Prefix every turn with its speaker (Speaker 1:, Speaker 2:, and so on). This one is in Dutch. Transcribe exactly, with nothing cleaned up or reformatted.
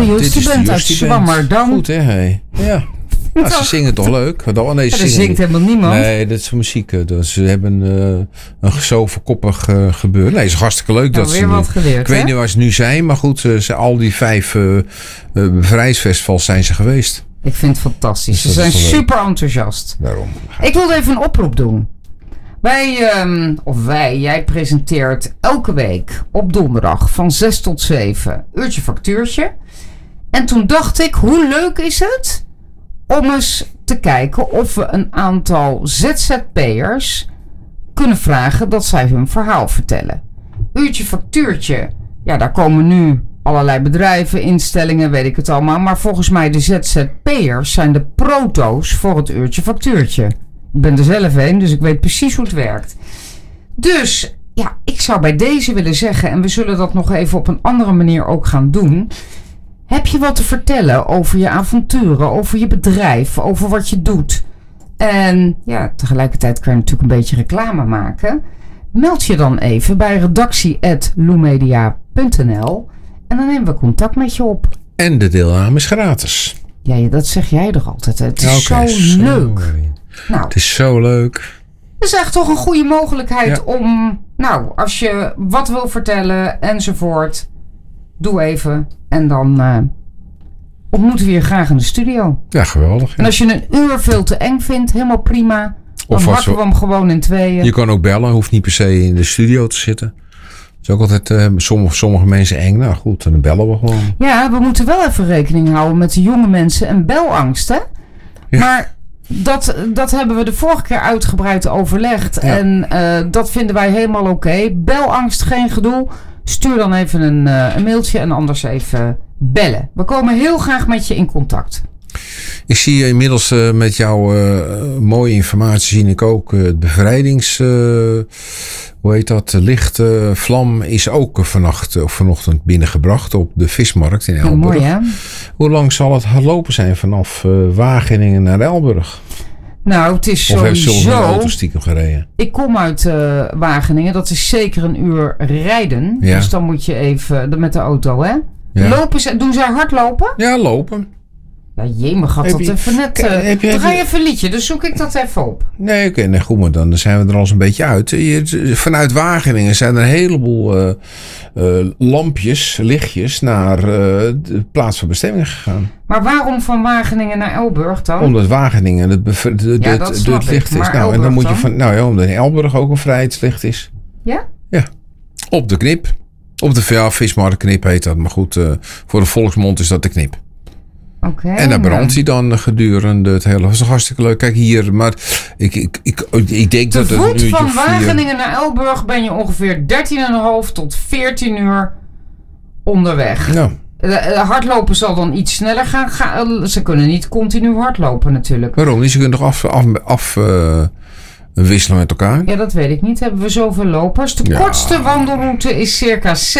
Speaker 1: de Justy
Speaker 2: Dit is
Speaker 1: Band
Speaker 2: de
Speaker 1: uit
Speaker 2: Justy Band.
Speaker 1: Zwammerdam.
Speaker 2: Goed, hè? Hey. Ja. Nou, ze zingen toch leuk? Oh, nee, ze
Speaker 1: Ja, er
Speaker 2: zingen
Speaker 1: zingt
Speaker 2: niet.
Speaker 1: helemaal niemand.
Speaker 2: Nee, dat is muziek. Dus ze hebben uh, een zo verkoppig uh, gebeuren. Nee, het is hartstikke leuk.
Speaker 1: Nou,
Speaker 2: dat
Speaker 1: weer
Speaker 2: ze
Speaker 1: wat
Speaker 2: nu,
Speaker 1: geleerd,
Speaker 2: ik weet
Speaker 1: hè?
Speaker 2: niet waar ze nu zijn. Maar goed, uh, ze, al die vijf uh, uh, bevrijdsfestivals zijn ze geweest.
Speaker 1: Ik vind het fantastisch.
Speaker 2: Dus
Speaker 1: ze zijn
Speaker 2: super
Speaker 1: super enthousiast.
Speaker 2: Daarom.
Speaker 1: Ik wilde even een oproep doen. Wij, um, of wij, jij presenteert elke week op donderdag van zes tot zeven uurtje factuurtje. En toen dacht ik, hoe leuk is het om eens te kijken of we een aantal Z Z P'ers kunnen vragen dat zij hun verhaal vertellen. Uurtje factuurtje, ja, daar komen nu allerlei bedrijven, instellingen, weet ik het allemaal. Maar volgens mij de Z Z P'ers zijn de proto's voor het uurtje factuurtje. Ik ben er zelf een, dus ik weet precies hoe het werkt. Dus ja, ik zou bij deze willen zeggen, en we zullen dat nog even op een andere manier ook gaan doen. Heb je wat te vertellen over je avonturen, over je bedrijf, over wat je doet? En ja, tegelijkertijd kan je natuurlijk een beetje reclame maken. Meld je dan even bij redactie at loemedia punt n l en dan nemen we contact met je op.
Speaker 2: En de deelname is gratis.
Speaker 1: Ja, dat zeg jij toch altijd. Hè? Het is
Speaker 2: Okay,
Speaker 1: zo,
Speaker 2: zo
Speaker 1: leuk. Nou,
Speaker 2: het is zo leuk.
Speaker 1: Het is echt toch een goede mogelijkheid
Speaker 2: ja.
Speaker 1: om, nou, als je wat wil vertellen enzovoort, doe even. En dan uh, ontmoeten we je graag in de studio.
Speaker 2: Ja, geweldig. Ja.
Speaker 1: En als je een uur veel te eng vindt, helemaal prima. Dan
Speaker 2: Of
Speaker 1: hakken we hem gewoon in tweeën.
Speaker 2: Je kan ook bellen, hoeft niet per se in de studio te zitten. Het is ook altijd, uh, sommige, sommige mensen eng. Nou goed, dan bellen we gewoon.
Speaker 1: Ja, we moeten wel even rekening houden met de jonge mensen en belangst, hè? Ja. Maar dat, dat hebben we de vorige keer uitgebreid overlegd. Ja. En uh, dat vinden wij helemaal oké. Okay. Belangst, geen gedoe. Stuur dan even een, uh, een mailtje en anders even bellen. We komen heel graag met je in contact.
Speaker 2: Ik zie inmiddels uh, met jouw uh, mooie informatie zie ik ook uh, het bevrijdings... Uh, hoe heet dat? Lichtvlam uh, is ook uh, vannacht of vanochtend binnengebracht op de vismarkt in Elburg.
Speaker 1: Mooi, hè?
Speaker 2: Hoe lang zal het lopen zijn vanaf uh, Wageningen naar Elburg?
Speaker 1: Nou, het is
Speaker 2: of
Speaker 1: sowieso...
Speaker 2: Of heeft ze auto stiekem gereden?
Speaker 1: Ik kom uit uh, Wageningen. Dat is zeker een uur rijden. Ja. Dus dan moet je even... Met de auto, hè? Ja. Lopen ze... Doen zij hardlopen?
Speaker 2: Ja, lopen.
Speaker 1: Ja, jee, gaat dat je, even net... Uh, heb je, draai even een liedje, dus zoek ik dat even op.
Speaker 2: Nee, oké, okay, nee, goed, maar dan zijn we er al eens een beetje uit. Je, vanuit Wageningen zijn er een heleboel uh, uh, lampjes, lichtjes naar uh, de plaats van bestemming gegaan.
Speaker 1: Maar waarom van Wageningen naar Elburg dan?
Speaker 2: Omdat Wageningen het, bev- de, de, ja, het, de, het licht ik, is. Nou, en dan moet dan? je van, nou ja, omdat in Elburg ook een vrijheidslicht is.
Speaker 1: Ja?
Speaker 2: Ja, op de knip. Op de ja, vismarktknip heet dat, maar goed, uh, voor de volksmond is dat de knip.
Speaker 1: Okay,
Speaker 2: en daar brandt hij dan gedurende het hele... Dat is toch hartstikke leuk. Kijk hier, maar ik, ik, ik, ik denk
Speaker 1: Te
Speaker 2: dat...
Speaker 1: voet
Speaker 2: het
Speaker 1: van Wageningen naar Elburg ben je ongeveer dertien komma vijf tot veertien uur onderweg.
Speaker 2: Nou.
Speaker 1: De, de hardlopen zal dan iets sneller gaan, gaan. Ze kunnen niet continu hardlopen natuurlijk.
Speaker 2: Waarom niet? Ze kunnen toch af, af, af uh, wisselen met elkaar?
Speaker 1: Ja, dat weet ik niet. Hebben we zoveel lopers? De ja. kortste wandelroute is circa